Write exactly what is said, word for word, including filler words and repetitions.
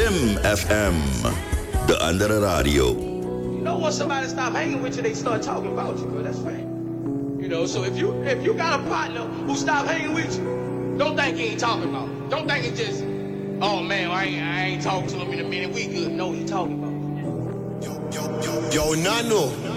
Slim F M, de andere radio. You know, when somebody stop hanging with you, they start talking about you, bro. That's right. You know, so if you if you got a partner who stop hanging with you, don't think he ain't talking about you. Don't think it's just, oh man, I ain't, I ain't talking to him in a minute. We good. No, he talking about you. Yo, yo, yo, yo, Nano.